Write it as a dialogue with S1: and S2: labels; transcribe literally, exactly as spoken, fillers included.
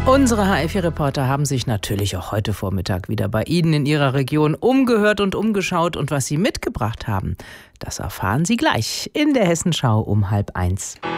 S1: Unsere H F I-Reporter haben sich natürlich auch heute Vormittag wieder bei Ihnen in Ihrer Region umgehört und umgeschaut. Und was Sie mitgebracht haben, das erfahren Sie gleich in der Hessenschau um halb eins.